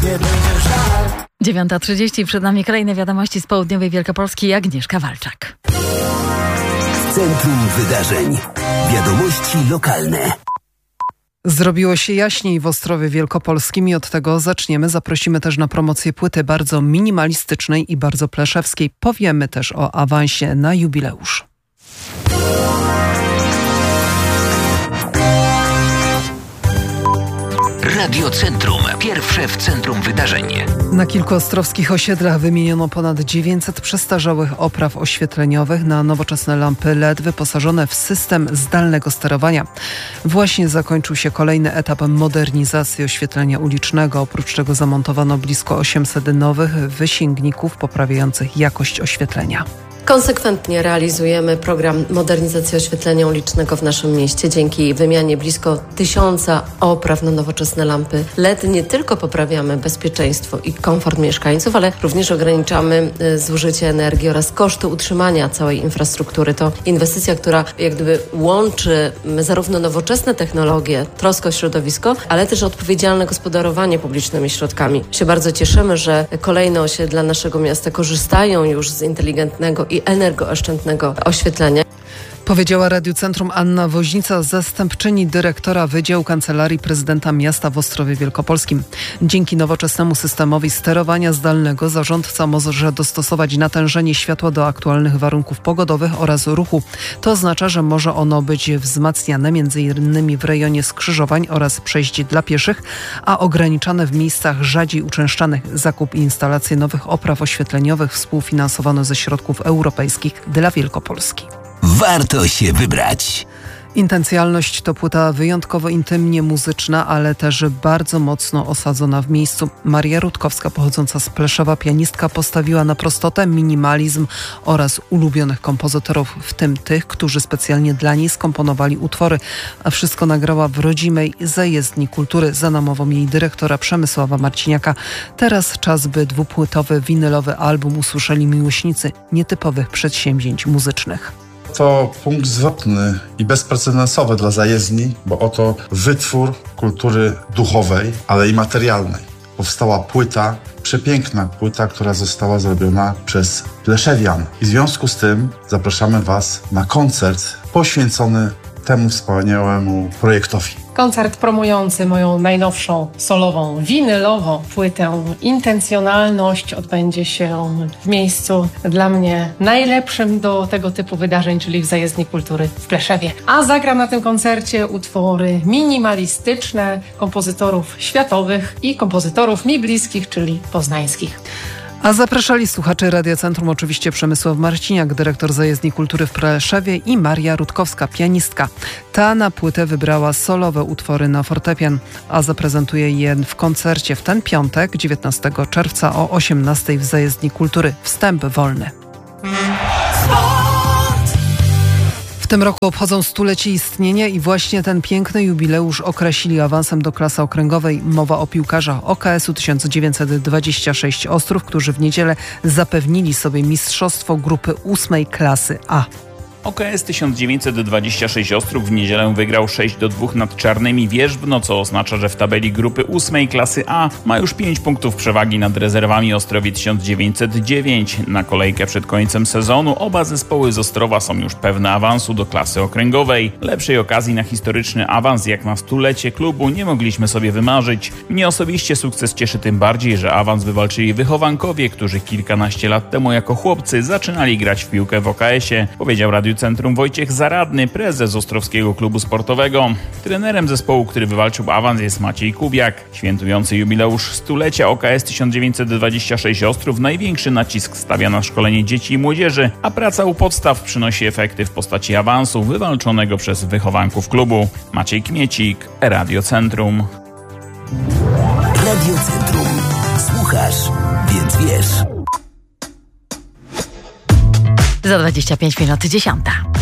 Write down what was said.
będzie żal. 9:30, przed nami kolejne wiadomości z południowej Wielkopolski. Agnieszka Walczak. W centrum wydarzeń. Wiadomości lokalne. Zrobiło się jaśniej w Ostrowie Wielkopolskim i od tego zaczniemy. Zaprosimy też na promocję płyty bardzo minimalistycznej i bardzo pleszewskiej. Powiemy też o awansie na jubileusz. Radio Centrum. Pierwsze w centrum wydarzeń. Na kilku ostrowskich osiedlach wymieniono ponad 900 przestarzałych opraw oświetleniowych na nowoczesne lampy LED wyposażone w system zdalnego sterowania. Właśnie zakończył się kolejny etap modernizacji oświetlenia ulicznego. Oprócz tego zamontowano blisko 800 nowych wysięgników poprawiających jakość oświetlenia. Konsekwentnie realizujemy program modernizacji oświetlenia ulicznego w naszym mieście. Dzięki wymianie blisko 1000 opraw na nowoczesne lampy LED nie tylko poprawiamy bezpieczeństwo i komfort mieszkańców, ale również ograniczamy zużycie energii oraz koszty utrzymania całej infrastruktury. To inwestycja, która jak gdyby łączy zarówno nowoczesne technologie, troskę o środowisko, ale też odpowiedzialne gospodarowanie publicznymi środkami. Się bardzo cieszymy, że kolejne osiedla naszego miasta korzystają już z inteligentnego i energooszczędnego oświetlenia. Powiedziała Radiu Centrum Anna Woźnica, zastępczyni dyrektora Wydziału Kancelarii Prezydenta Miasta w Ostrowie Wielkopolskim. Dzięki nowoczesnemu systemowi sterowania zdalnego zarządca może dostosować natężenie światła do aktualnych warunków pogodowych oraz ruchu. To oznacza, że może ono być wzmacniane m.in. w rejonie skrzyżowań oraz przejść dla pieszych, a ograniczane w miejscach rzadziej uczęszczanych. Zakup i instalację nowych opraw oświetleniowych współfinansowano ze środków europejskich dla Wielkopolski. Warto się wybrać. Intencjalność to płyta wyjątkowo intymnie muzyczna, ale też bardzo mocno osadzona w miejscu. Maria Rutkowska, pochodząca z Pleszewa, pianistka, postawiła na prostotę, minimalizm oraz ulubionych kompozytorów, w tym tych, którzy specjalnie dla niej skomponowali utwory. A wszystko nagrała w rodzimej zajezdni kultury za namową jej dyrektora Przemysława Marciniaka. Teraz czas, by dwupłytowy, winylowy album usłyszeli miłośnicy nietypowych przedsięwzięć muzycznych. To punkt zwrotny i bezprecedensowy dla zajezdni, bo oto wytwór kultury duchowej, ale i materialnej. Powstała płyta, przepiękna płyta, która została zrobiona przez pleszewian. I w związku z tym zapraszamy Was na koncert poświęcony temu wspaniałemu projektowi. Koncert promujący moją najnowszą solową, winylową płytę Intencjonalność odbędzie się w miejscu dla mnie najlepszym do tego typu wydarzeń, czyli w Zajezdni Kultury w Pleszewie. A zagram na tym koncercie utwory minimalistyczne kompozytorów światowych i kompozytorów mi bliskich, czyli poznańskich. A zapraszali słuchacze Radia Centrum oczywiście Przemysław Marciniak, dyrektor Zajezdni Kultury w Pleszewie, i Maria Rutkowska, pianistka. Ta na płytę wybrała solowe utwory na fortepian, a zaprezentuje je w koncercie w ten piątek, 19 czerwca o 18 w Zajezdni Kultury. Wstęp wolny. W tym roku obchodzą 100-lecie istnienia i właśnie ten piękny jubileusz określili awansem do klasy okręgowej. Mowa o piłkarzach OKS-u 1926 Ostrów, którzy w niedzielę zapewnili sobie mistrzostwo grupy 8 klasy A. OKS 1926 Ostrów w niedzielę wygrał 6-2 nad Czarnymi Wierzbno, co oznacza, że w tabeli grupy 8 klasy A ma już 5 punktów przewagi nad rezerwami Ostrowie 1909. Na kolejkę przed końcem sezonu oba zespoły z Ostrowa są już pewne awansu do klasy okręgowej. Lepszej okazji na historyczny awans jak na 100-lecie klubu nie mogliśmy sobie wymarzyć. Mnie osobiście sukces cieszy tym bardziej, że awans wywalczyli wychowankowie, którzy kilkanaście lat temu jako chłopcy zaczynali grać w piłkę w OKS-ie, powiedział Radiu Centrum Wojciech Zaradny, prezes Ostrowskiego Klubu Sportowego. Trenerem zespołu, który wywalczył awans, jest Maciej Kubiak. Świętujący jubileusz 100-lecia OKS 1926 Ostrów największy nacisk stawia na szkolenie dzieci i młodzieży, a praca u podstaw przynosi efekty w postaci awansu wywalczonego przez wychowanków klubu. Maciej Kmiecik, Radio Centrum. Radio Centrum. Słuchasz, więc wiesz. Za 25 minut 10.